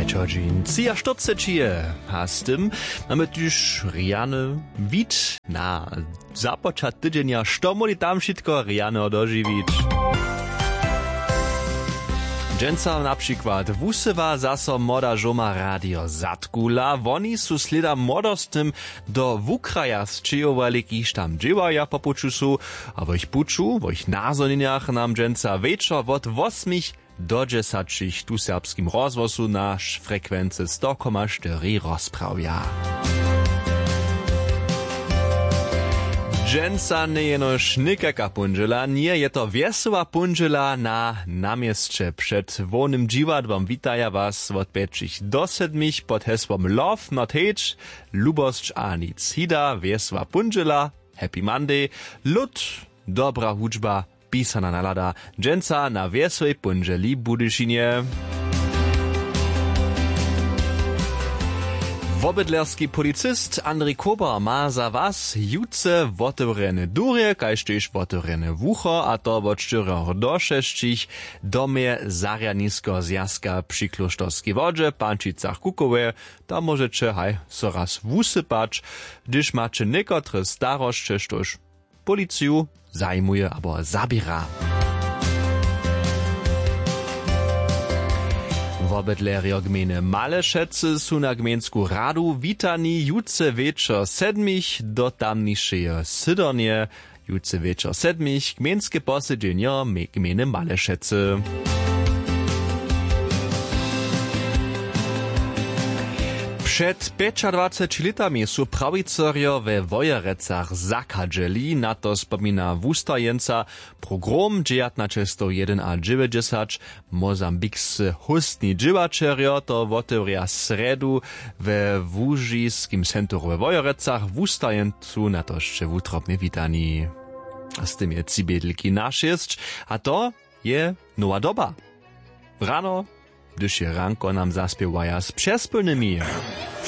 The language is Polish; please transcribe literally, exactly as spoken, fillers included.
wieczordzin. Cija sztocecie, a z tym mamy już riany wid na zapoczat tydzienia, što moli tam wszystko riany odożywić. Dżęca na przykład wusywa zaso moda żoma radio zatkula, woni su slida modostym do wukraja sczyjowali, kiż tam dziewaja po puczusu, a w ich puczu, w ich nazonieniach nam dżęca wieczor wot osmich do dziesięciu tu serbskim rozwosu nasz frekwency sto przecinek cztery rozprawia. Dżęca nie jenoż nikaka punżela, nie je to wesoła punżela na namiestcze. Przed wolnym dziwadłom witaja was od pięciu do siedmiu pod hesłom Love Not Hate, lubość a nic. Hida wesoła punżela, Happy Monday, lud, dobra hudżba, pisana nalada, dżęca na wesołej punżeli Budyszynie. Wobydlerski policist Andrzej Kober ma za was jutce wotewrene durje, kaž tež wotewrene wucho, a to od čtyroch do šestich domie Zarjanisko zjazka przy Kloštorskiej wodzie, Pančicach Kukowe, tam możecie haj so raz wusypać, gdyż macie niekotre starości, štož policiju zajmuje abo zabiera. Wobydlerjo gminy Malešece su na gmensku radu witani jutce wieczor sedmich do tamnišeje sydornie, jutce wieczor sedmich gmenskie posiedzenie gminy Malešece. Przed dwudziestoma latami su prawicorio we Wojerecach zakadżeli, na to spomina wustajenca program dziewiętnaście jeden a dziewięćdziesiąt Mozambikscy hustni dżiwačerjo, to wotewria sredu we Wóżiskim centru we Wojerecach wustajencu na to jeszcze wutrobnie witani. A z tym je cibedliki nasz jest, a to je nowa doba. Rano, gdyż je ranko nam zaspiewaja z przespylnymi.